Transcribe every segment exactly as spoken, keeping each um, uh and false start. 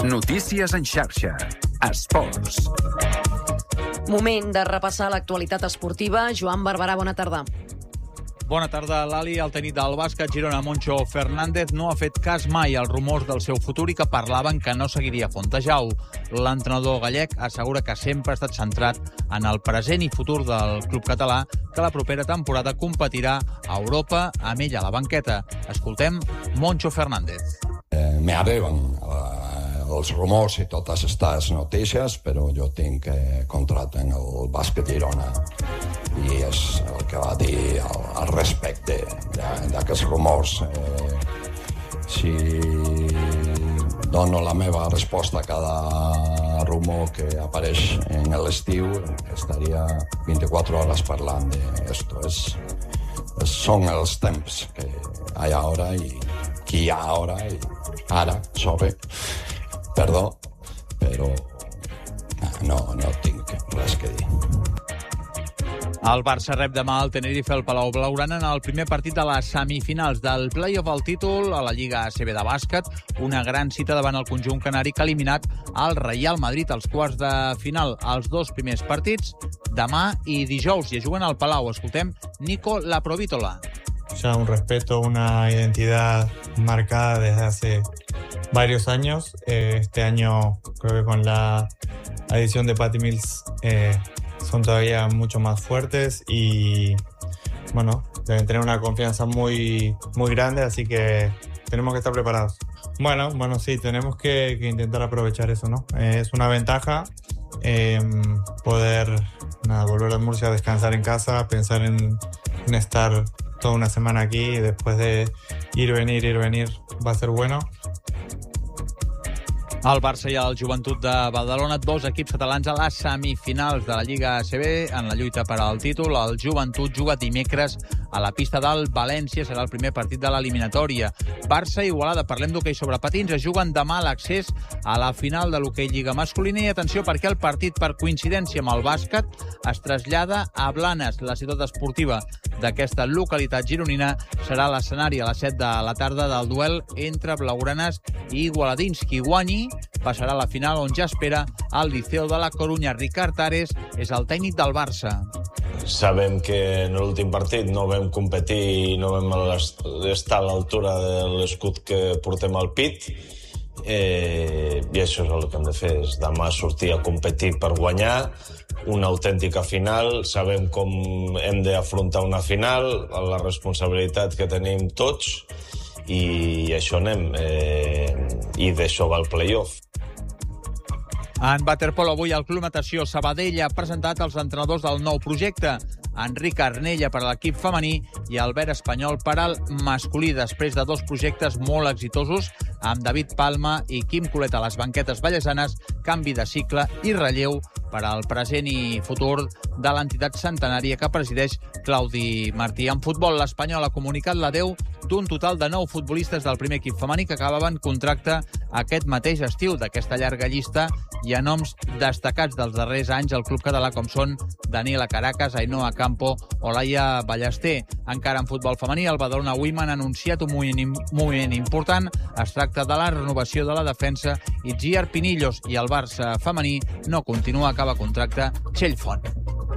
Notícies en xarxa. Esports. Moment de repassar l'actualitat esportiva. Joan Barberà, bona tarda. Bona tarda, Lali. El tècnic del bàsquet Girona, Moncho Fernández, no ha fet cas mai als rumors del seu futur i que parlaven que no seguiria a Fontejau. L'entrenador gallec assegura que sempre ha estat centrat en el present i futur del club català, que la propera temporada competirà a Europa amb ell a la banqueta. Escoltem Moncho Fernández. Eh, me arriben eh, els rumors i totes aquestes notícies, però jo tinc eh, contracte en el bàsquet Girona i és el que va dir al, al respecte d'aquests rumors. Eh, si dono la meva resposta a cada rumor que apareix en l'estiu, estaria vint-i-quatre hores parlant d'esto. És, és, són els temps que hi ha ara i qui hi ha ara i ara, sobre, perdó, però no, no tinc res que dir. El Barça rep demà el Tenerife al Palau Blaugrana en el primer partit de les semifinals del play-off al títol a la Lliga A C B de bàsquet, una gran cita davant el conjunt canari que ha eliminat el Real Madrid als quarts de final. Els dos primers partits, demà i dijous, i juguen al Palau. Escoltem Nico Laprovítola. Ya un respeto, una identidad marcada desde hace varios años. Eh, este año creo que con la adición de Patty Mills eh, son todavía mucho más fuertes y bueno, deben tener una confianza muy, muy grande, así que tenemos que estar preparados. Bueno, bueno, sí, tenemos que, que intentar aprovechar eso, ¿no? Eh, es una ventaja eh, poder nada, volver a Murcia a descansar en casa, pensar en, en estar toda una semana aquí y después de ir, venir, ir, venir, va a ser bueno. El Barça i el Joventut de Badalona, dos equips catalans a les semifinals de la Lliga A C B en la lluita per al títol. El Joventut juga dimecres a la pista del València, serà el primer partit de l'eliminatòria. Barça i Igualada, parlem d'hoquei sobre patins, es juguen demà l'accés a la final de l'hoquei Lliga masculina i atenció perquè el partit, per coincidència amb el bàsquet, es trasllada a Blanes. La ciutat esportiva d'aquesta localitat gironina serà l'escenari a les set de la tarda del duel entre blaugranes i igualadins. Qui guanyi passarà a la final, on ja espera el Liceo de la Corunya. Ricard Ares és el tècnic del Barça. Sabem que en l'últim partit no vam competir i no vam estar a l'altura de l'escut que portem al pit, eh, i això és el que hem de fer, és demà sortir a competir per guanyar una autèntica final. Sabem com hem d'afrontar una final, la responsabilitat que tenim tots, i això anem, eh, i d'això va el play-off. En waterpolo, avui el Club Natació Sabadell ha presentat els entrenadors del nou projecte. Enric Arnella per a l'equip femení i Albert Espanyol per al masculí, després de dos projectes molt exitosos amb David Palma i Quim Colet a les banquetes vallesanes, canvi de cicle i relleu per al present i futur de l'entitat centenària que presideix Claudi Martí. En futbol, l'Espanyol ha comunicat l'adeu d'un total de nou futbolistes del primer equip femení que acabaven contracte aquest mateix estiu. D'aquesta llarga llista hi ha noms destacats dels darrers anys al club català, com són Daniela Caracas, Ainhoa Campo o Laia Ballester. Encara en futbol femení, el Badalona Women ha anunciat un moviment, moviment important. Es tracta de la renovació de la defensa Itziar Pinillos, i el Barça femení no continua, acaba contracte Txell Font.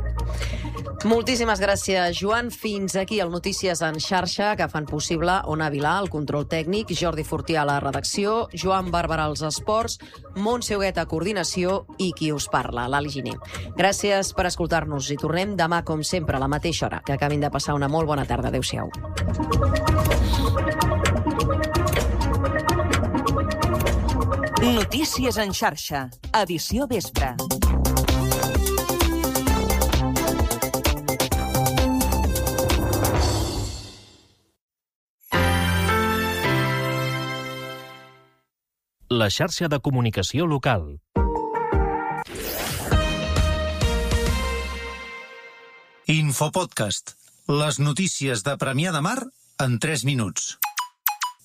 Moltíssimes gràcies, Joan. Fins aquí el Notícies en xarxa, que fan possible Ona Vilà, el control tècnic, Jordi Fortià a la redacció, Joan Barberà als esports, Montse Huguet a coordinació i qui us parla, l'Ali Giner. Gràcies per escoltar-nos i tornem demà, com sempre, a la mateixa hora. Que acabin de passar una molt bona tarda. Adéu-siau. Notícies en xarxa, edició vespre. La xarxa de comunicació local. Infopodcast. Les notícies de Premià de Mar en tres minuts.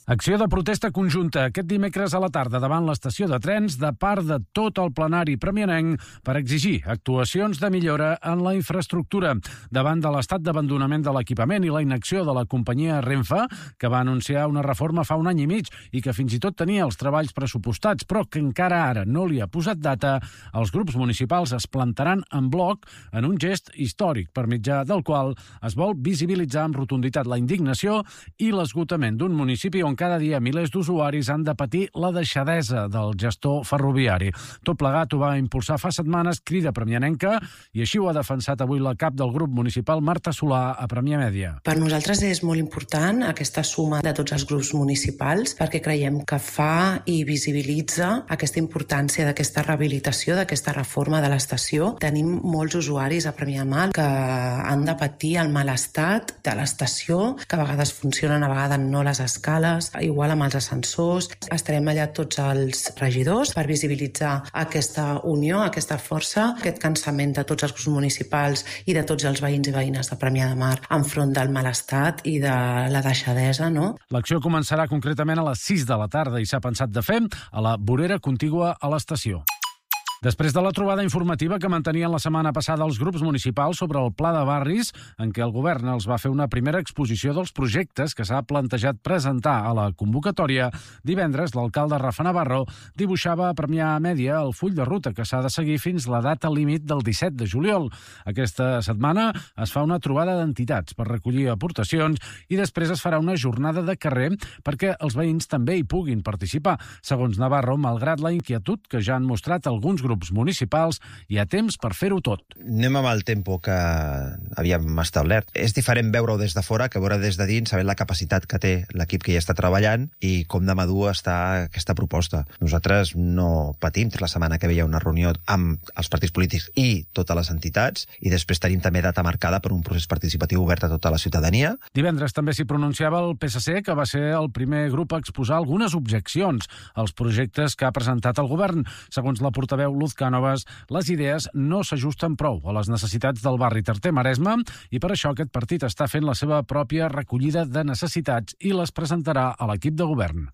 Acció de protesta conjunta aquest dimecres a la tarda davant l'estació de trens de part de tot el plenari premianenc per exigir actuacions de millora en la infraestructura davant de l'estat d'abandonament de l'equipament i la inacció de la companyia Renfe, que va anunciar una reforma fa un any i mig i que fins i tot tenia els treballs pressupostats, però que encara ara no li ha posat data. Els grups municipals es plantaran en bloc en un gest històric per mitjà del qual es vol visibilitzar amb rotunditat la indignació i l'esgotament d'un municipi on cada dia milers d'usuaris han de patir la deixadesa del gestor ferroviari. Tot plegat ho va impulsar fa setmanes Crida Premianenca i així ho ha defensat avui la cap del grup municipal, Marta Solà, a Premià Mèdia. Per nosaltres és molt important aquesta suma de tots els grups municipals perquè creiem que fa i visibilitza aquesta importància d'aquesta rehabilitació, d'aquesta reforma de l'estació. Tenim molts usuaris a Premià de Mar que han de patir el mal estat de l'estació, que a vegades funcionen, a vegades no les escales, igual amb els ascensors. Estarem allà tots els regidors per visibilitzar aquesta unió, aquesta força, aquest cansament de tots els grups municipals i de tots els veïns i veïnes de Premià de Mar enfront del mal estat i de la deixadesa, no? L'acció començarà concretament a les sis de la tarda i s'ha pensat de fer a la vorera contigua a l'estació. Després de la trobada informativa que mantenien la setmana passada els grups municipals sobre el pla de barris, en què el govern els va fer una primera exposició dels projectes que s'ha plantejat presentar a la convocatòria, divendres l'alcalde Rafa Navarro dibuixava a Premià Mèdia el full de ruta que s'ha de seguir fins la data límit del disset de juliol. Aquesta setmana es fa una trobada d'entitats per recollir aportacions i després es farà una jornada de carrer perquè els veïns també hi puguin participar. Segons Navarro, malgrat la inquietud que ja han mostrat alguns grups grups municipals, hi ha temps per fer-ho tot. Anem amb el tempo que havíem establert. És diferent veure-ho des de fora que veure des de dins, sabent la capacitat que té l'equip que hi està treballant i com de madur està aquesta proposta. Nosaltres no patim. La setmana que ve hi ha una reunió amb els partits polítics i totes les entitats i després tenim també data marcada per un procés participatiu obert a tota la ciutadania. Divendres també s'hi pronunciava el P S C, que va ser el primer grup a exposar algunes objeccions als projectes que ha presentat el govern. Segons la portaveu Luz Cánovas, les idees no s'ajusten prou a les necessitats del barri Tarter-Maresme i per això aquest partit està fent la seva pròpia recollida de necessitats i les presentarà a l'equip de govern.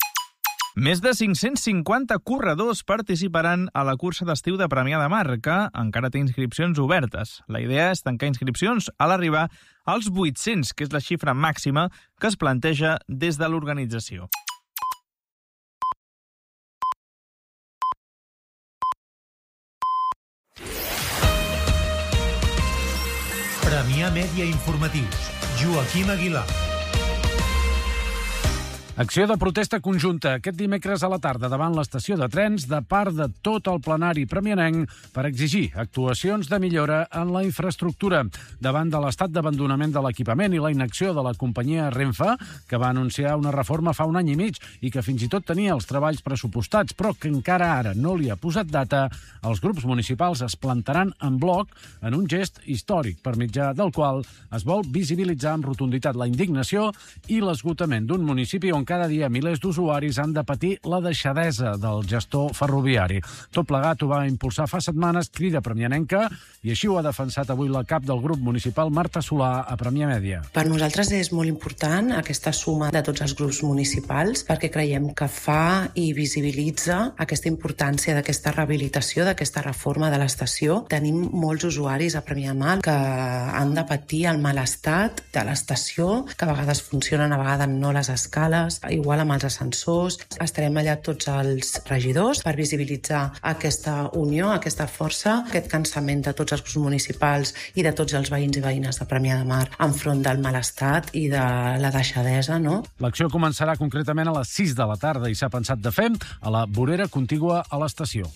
Més de cinc-cents cinquanta corredors participaran a la cursa d'estiu de Premià de Mar, que encara té inscripcions obertes. La idea és tancar inscripcions a l'arribar als vuit-cents, que és la xifra màxima que es planteja des de l'organització. Premià Mèdia Informatius. Joaquim Aguilar. Acció de protesta conjunta aquest dimecres a la tarda davant l'estació de trens de part de tot el plenari premianenc per exigir actuacions de millora en la infraestructura davant de l'estat d'abandonament de l'equipament i la inacció de la companyia Renfe, que va anunciar una reforma fa un any i mig i que fins i tot tenia els treballs pressupostats, però que encara ara no li ha posat data. Els grups municipals es plantaran en bloc en un gest històric per mitjà del qual es vol visibilitzar amb rotunditat la indignació i l'esgotament d'un municipi on cada dia milers d'usuaris han de patir la deixadesa del gestor ferroviari. Tot plegat ho va impulsar fa setmanes Crida Premianenca i així ho ha defensat avui la cap del grup municipal, Marta Solà, a Premià Mèdia. Per nosaltres és molt important aquesta suma de tots els grups municipals perquè creiem que fa i visibilitza aquesta importància d'aquesta rehabilitació, d'aquesta reforma de l'estació. Tenim molts usuaris a Premià de Mar que han de patir el mal estat de l'estació, que a vegades funcionen, a vegades no les escales, igual amb els ascensors. Estarem allà tots els regidors per visibilitzar aquesta unió, aquesta força, aquest cansament de tots els grups municipals i de tots els veïns i veïnes de Premià de Mar enfront del mal estat i de la deixadesa, no? L'acció començarà concretament a les sis de la tarda i s'ha pensat de fer a la vorera contigua a l'estació.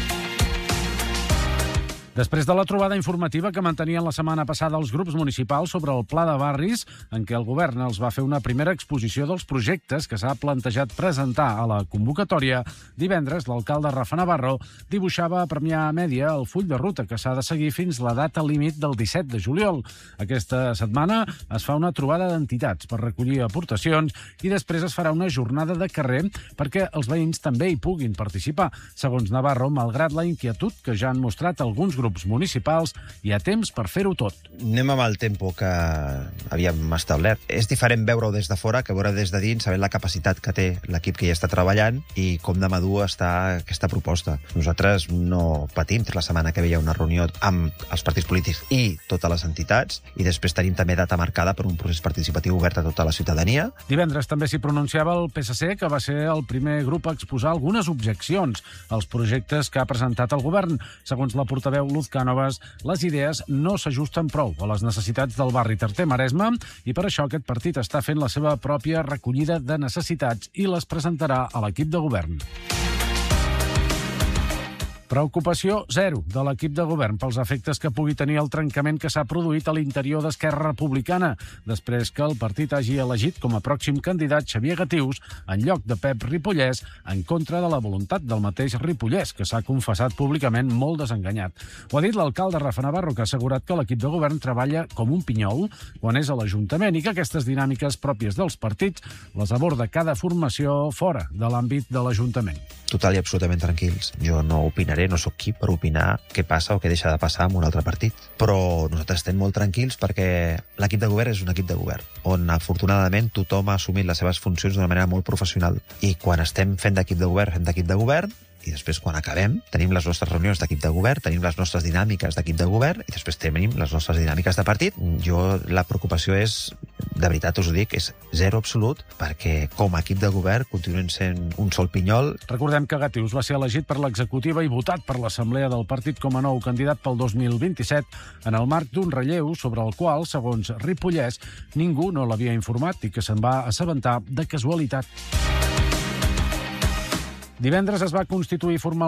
Després de la trobada informativa que mantenien la setmana passada els grups municipals sobre el pla de barris, en què el govern els va fer una primera exposició dels projectes que s'ha plantejat presentar a la convocatòria, divendres l'alcalde Rafa Navarro dibuixava a Premià Mèdia el full de ruta que s'ha de seguir fins la data límit del disset de juliol. Aquesta setmana es fa una trobada d'entitats per recollir aportacions i després es farà una jornada de carrer perquè els veïns també hi puguin participar. Segons Navarro, malgrat la inquietud que ja han mostrat alguns grups grups municipals i a temps per fer-ho tot. Anem amb el tempo que havíem establert. És diferent veure-ho des de fora que veure des de dins, sabent la capacitat que té l'equip que hi està treballant i com de madur està aquesta proposta. Nosaltres no patim. La setmana que ve hi ha una reunió amb els partits polítics i totes les entitats, i després tenim també data marcada per un procés participatiu obert a tota la ciutadania. Divendres també s'hi pronunciava el P S C, que va ser el primer grup a exposar algunes objeccions als projectes que ha presentat el govern. Segons la portaveu Luz Cánovas, les idees no s'ajusten prou a les necessitats del barri Terter-Maresme i per això aquest partit està fent la seva pròpia recollida de necessitats i les presentarà a l'equip de govern. Preocupació zero de l'equip de govern pels efectes que pugui tenir el trencament que s'ha produït a l'interior d'Esquerra Republicana, després que el partit hagi elegit com a pròxim candidat Xavier Gatius en lloc de Pep Ripollès, en contra de la voluntat del mateix Ripollès, que s'ha confessat públicament molt desenganyat. Ho ha dit l'alcalde Rafa Navarro, que ha assegurat que l'equip de govern treballa com un pinyol quan és a l'Ajuntament i que aquestes dinàmiques pròpies dels partits les aborda cada formació fora de l'àmbit de l'Ajuntament. Total i absolutament tranquils. Jo no opinaré, no sóc qui per opinar què passa o què deixa de passar amb un altre partit. Però nosaltres estem molt tranquils perquè l'equip de govern és un equip de govern, on afortunadament tothom ha assumit les seves funcions d'una manera molt professional. I quan estem fent d'equip de govern, fem d'equip de govern, i després, quan acabem, tenim les nostres reunions d'equip de govern, tenim les nostres dinàmiques d'equip de govern i després tenim les nostres dinàmiques de partit. Jo, la preocupació és, de veritat us ho dic, és zero absolut, perquè com a equip de govern continuen sent un sol pinyol. Recordem que Gatius va ser elegit per l'executiva i votat per l'Assemblea del partit com a nou candidat pel dos mil vint-i-set en el marc d'un relleu sobre el qual, segons Ripollès, ningú no l'havia informat i que se'n va assabentar de casualitat. Divendres es va constituir formalment